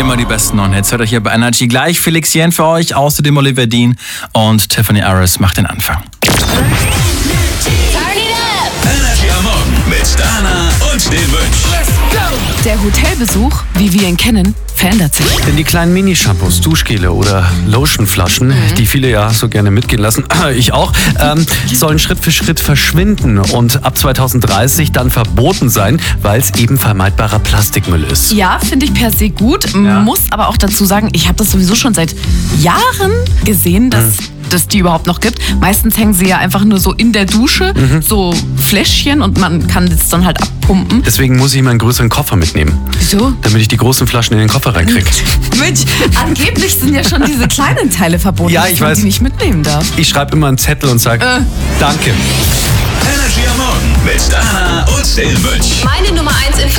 Immer die besten neuen Hits. Hört euch hier bei Energy gleich. Felix Jähn für euch, außerdem Oliver Dean und Tiffany Aris macht den Anfang. Energy am Morgen mit Dana und den Wünsch. Der Hotelbesuch, wie wir ihn kennen, verändert sich. Denn die kleinen Mini-Shampoos, Duschgele oder Lotionflaschen, die viele ja so gerne mitgehen lassen, ich auch, sollen Schritt für Schritt verschwinden und ab 2030 dann verboten sein, weil es eben vermeidbarer Plastikmüll ist. Ja, finde ich per se gut, muss aber auch dazu sagen, ich habe das sowieso schon seit Jahren gesehen, dass es die überhaupt noch gibt. Meistens hängen sie ja einfach nur so in der Dusche, so Fläschchen und man kann das dann halt abpumpen. Deswegen muss ich immer einen größeren Koffer mitnehmen. Wieso? Damit ich die großen Flaschen in den Koffer reinkriege. Mensch, angeblich sind ja schon diese kleinen Teile verboten, Ja, dass ich man weiß. die nicht mitnehmen darf. Ich schreibe immer einen Zettel und sage, danke. Energy am Morgen mit Dana und den Wünsch. Meine Nummer 1 in